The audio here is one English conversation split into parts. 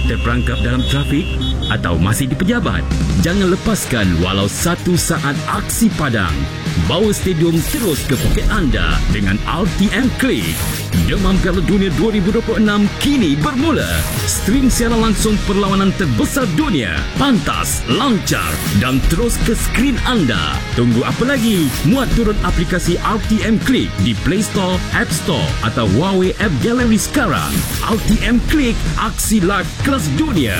terperangkap dalam trafik atau masih di pejabat? Jangan lepaskan walau satu saat aksi padang. Bawa stadium terus ke poket anda dengan RTM Click. Demam Piala Dunia 2026 kini bermula. Stream siaran langsung perlawanan terbesar dunia. Pantas, lancar dan terus ke skrin anda. Tunggu apa lagi? Muat turun aplikasi RTM Click di Play Store, App Store atau Huawei App Gallery sekarang. RTM Click, aksi live kelas dunia.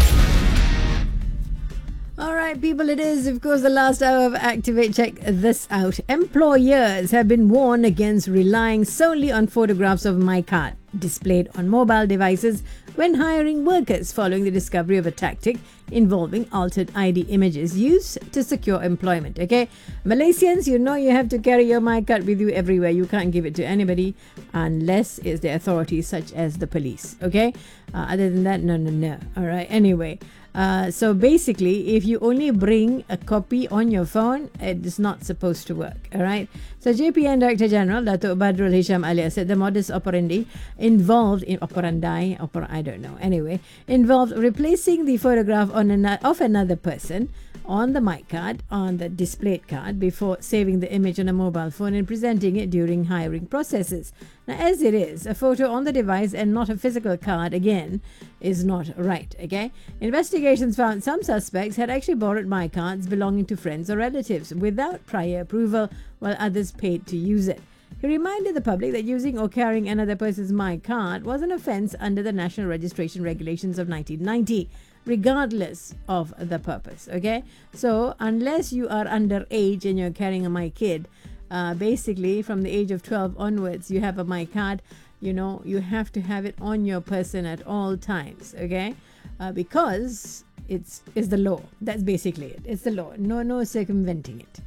Alright, people, it is, of course, the last hour of Activate. Check this out. Employers have been warned against relying solely on photographs of MyCard displayed on mobile devices when hiring workers following the discovery of a tactic involving altered ID images used to secure employment. Okay, Malaysians, you know you have to carry your MyCard with you everywhere. You can't give it to anybody unless it's the authorities such as the police. Okay, other than that, no. All right, anyway. So basically, if you only bring a copy on your phone, it is not supposed to work. All right. So JPN Director General Datuk Badrul Hisham Alia said the modus operandi involved replacing the photograph of another person on the mic card, on the displayed card, before saving the image on a mobile phone and presenting it during hiring processes. Now, as it is, a photo on the device and not a physical card, again, is not right, okay? Investigations found some suspects had actually borrowed my cards belonging to friends or relatives without prior approval, while others paid to use it. He reminded the public that using or carrying another person's My Card was an offence under the National Registration Regulations of 1990, regardless of the purpose, okay? So, unless you are underage and you're carrying a My Kid, basically from the age of 12 onwards, you have a My Card, you know, you have to have it on your person at all times, okay? Because it's the law. That's basically it. It's the law. No circumventing it.